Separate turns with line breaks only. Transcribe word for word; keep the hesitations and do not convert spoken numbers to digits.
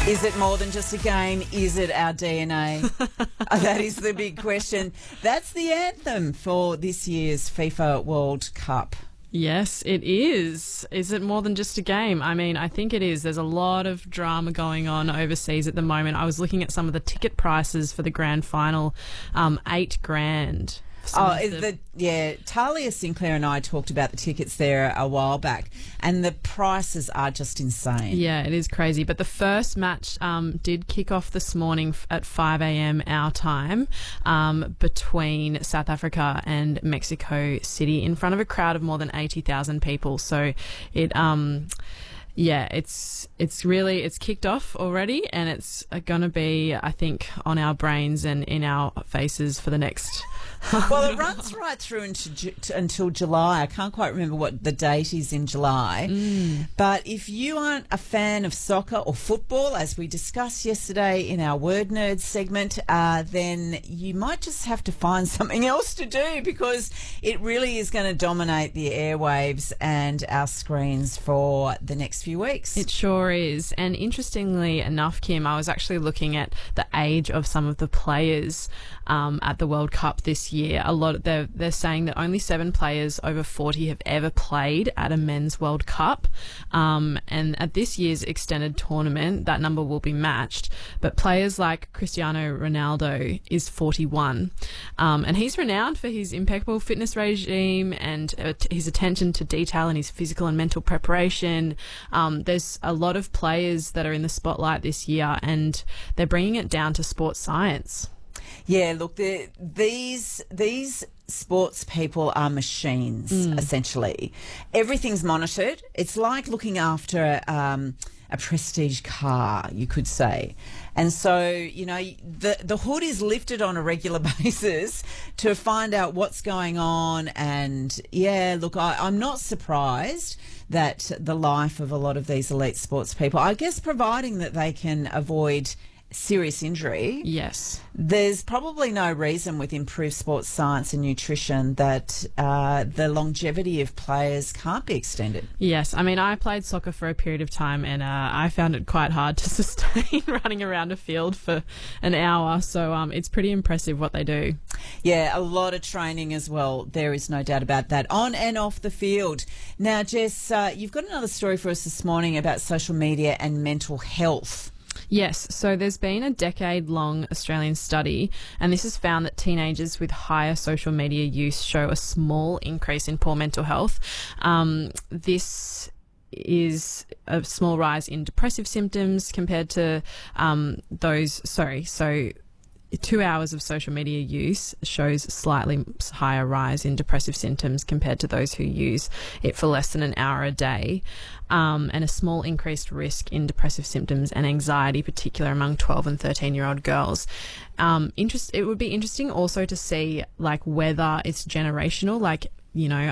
Is it more than just a game? Is it our D N A? That is the big question. That's the anthem for this year's FIFA World Cup.
Yes, it is. Is it more than just a game? I mean, I think it is. There's a lot of drama going on overseas at the moment. I was looking at some of the ticket prices for the grand final, um, eight grand.
Oh, the... the, yeah. Talia Sinclair and I talked about the tickets there a while back, and the prices are just insane.
Yeah, it is crazy. But the first match um, did kick off this morning at five a.m. our time um, between South Africa and Mexico City in front of a crowd of more than eighty thousand people. So it... Um, Yeah, it's it's really, it's kicked off already, and it's going to be, I think, on our brains and in our faces for the next...
Well, it runs right through into, until July. I can't quite remember what the date is in July.
Mm.
But if you aren't a fan of soccer or football, as we discussed yesterday in our Word Nerds segment, uh, then you might just have to find something else to do, because it really is going to dominate the airwaves and our screens for the next few weeks.
It sure is. And interestingly enough, Kim, I was actually looking at the age of some of the players um, at the World Cup this year. A lot of, they're, they're saying that only seven players over forty have ever played at a men's World Cup. Um, and at this year's extended tournament, that number will be matched. But players like Cristiano Ronaldo is forty-one. Um, and he's renowned for his impeccable fitness regime and uh, his attention to detail and his physical and mental preparation. Um, there's a lot of players that are in the spotlight this year, and they're bringing it down to sports science.
Yeah, look, the, these these sports people are machines,
Mm.
essentially. Everything's monitored. It's like looking after um, a prestige car, you could say. And so, you know, the the hood is lifted on a regular basis to find out what's going on. And, yeah, look, I, I'm not surprised that the life of a lot of these elite sports people, I guess providing that they can avoid serious injury.
Yes.
There's probably no reason with improved sports science and nutrition that uh, the longevity of players can't be extended.
Yes. I mean, I played soccer for a period of time, and uh, I found it quite hard to sustain running around a field for an hour. So um, it's pretty impressive what they do.
Yeah, a lot of training as well. There is no doubt about that, on and off the field. Now, Jess, uh, you've got another story for us this morning about social media and mental health.
Yes, so there's been a decade-long Australian study, and this has found that teenagers with higher social media use show a small increase in poor mental health. Um, this is a small rise in depressive symptoms compared to um, those, sorry, so two hours of social media use shows slightly higher rise in depressive symptoms compared to those who use it for less than an hour a day, um, and a small increased risk in depressive symptoms and anxiety, particularly among twelve and thirteen year old girls. Um, interest, it would be interesting also to see like whether it's generational, like, you know,